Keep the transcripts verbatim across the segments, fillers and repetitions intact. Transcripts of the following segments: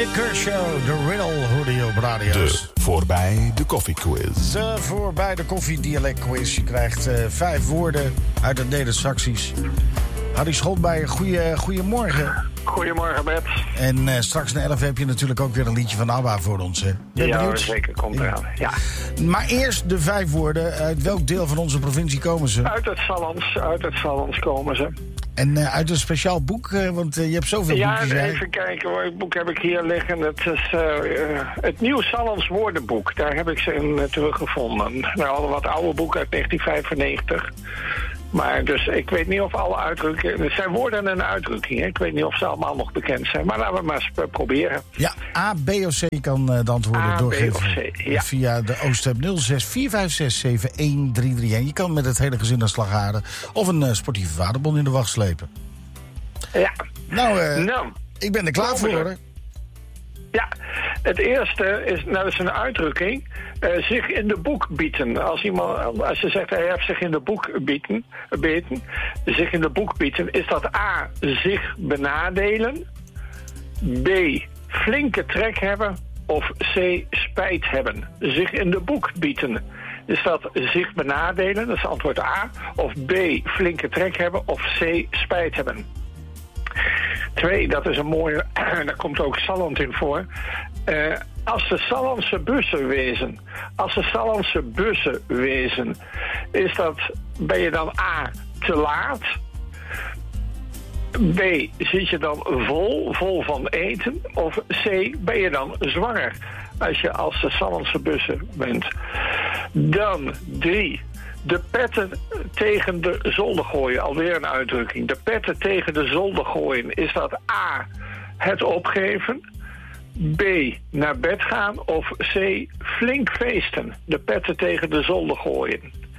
Nick Kershaw, de Riddle, hoorde je op radio. De Voorbij de Koffie Quiz. De Voorbij de Koffie Dialect Quiz. Je krijgt uh, vijf woorden uit het Neder-Saxisch. Harry Scholtbeijer, goeie, goeiemorgen. Goedemorgen, Bert. En uh, straks na elf heb je natuurlijk ook weer een liedje van ABBA voor ons, hè? Ben ja, benieuwd? zeker, komt eraan. Ja. Maar eerst de vijf woorden. Uit welk deel van onze provincie komen ze? Uit het Sallands, uit het Sallands komen ze. En uh, uit een speciaal boek, uh, want uh, je hebt zoveel ja, boekjes. Ja, even kijken hoor. Het boek heb ik hier liggen. Het is uh, uh, het Nieuw Sallands Woordenboek. Daar heb ik ze in uh, teruggevonden. Nou, al een wat oude boek uit negentien vijfennegentig. Maar dus ik weet niet of alle uitdrukkingen... Het zijn woorden en uitdrukkingen. Ik weet niet of ze allemaal nog bekend zijn. Maar laten we maar eens proberen. Ja, A, B of C. Je kan uh, de antwoorden A, doorgeven. B of C, ja. Via de Ooststep nul zes vier vijf zes zeven een drie drie een. Je kan met het hele gezin naar Slagharen of een uh, sportieve vaderbond in de wacht slepen. Ja. Nou, uh, nou ik ben er klaar voor, hoor. Ja, het eerste is, nou, dat is een uitdrukking, uh, zich in de boek bieten. Als iemand, als je zegt hij heeft zich in de boek bieten, beten, zich in de boek bieten, is dat A, zich benadelen, B, flinke trek hebben of C, spijt hebben. Zich in de boek bieten. Is dat zich benadelen, dat is antwoord A, of B, flinke trek hebben of C, spijt hebben. Twee, dat is een mooie, daar komt ook Salland in voor. Uh, als de Sallandse bussen wezen, als de Sallandse bussen wezen, is dat, ben je dan A, te laat? B, zit je dan vol, vol van eten? Of C, ben je dan zwanger als je als de Sallandse bussen bent? Dan drie. De petten tegen de zolder gooien, alweer een uitdrukking. De petten tegen de zolder gooien, is dat A, het opgeven, B, naar bed gaan of C, flink feesten. De petten tegen de zolder gooien.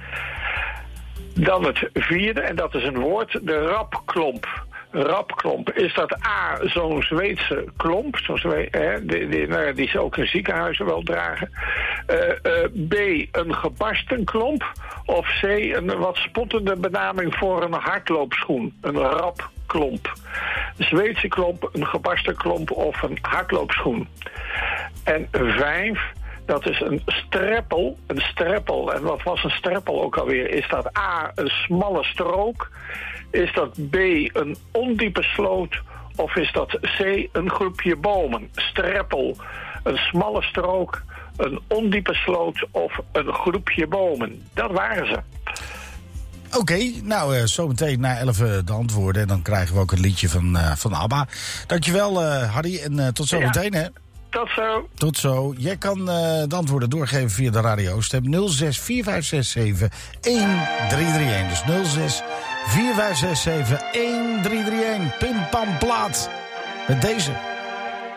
Dan het vierde, en dat is een woord, de rapklomp. Rapklomp. Is dat A, zo'n Zweedse klomp, zo'n Zwe- eh, die, die, nou ja, die ze ook in ziekenhuizen wel dragen. Uh, uh, B, een gebarsten klomp. Of C, een wat spottende benaming voor een hardloopschoen. Een rapklomp. Zweedse klomp, een gebarsten klomp of een hardloopschoen. En vijf, dat is een streppel. Een streppel. En wat was een streppel ook alweer? Is dat A, een smalle strook? Is dat B, een ondiepe sloot? Of is dat C, een groepje bomen? Streppel, een smalle strook, een ondiepe sloot of een groepje bomen. Dat waren ze. Oké, okay, nou, uh, zometeen na elf uh, de antwoorden. En dan krijgen we ook een liedje van, uh, van ABBA. Dankjewel, uh, Harry. En uh, tot zometeen, ja. hè. Tot zo. Tot zo. Jij kan uh, de antwoorden doorgeven via de radio. Stem nul zes vier vijf zes zeven een drie drie een. Dus nul zes vier vijf zes zeven een drie drie een. Pim pam plaat. Met deze.